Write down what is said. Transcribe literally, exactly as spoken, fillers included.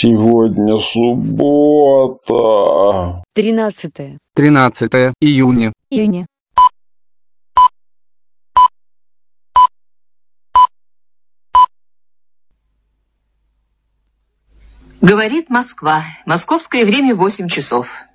Сегодня суббота. Тринадцатое. Тринадцатое июня. Июня. Говорит Москва. Московское время восемь часов.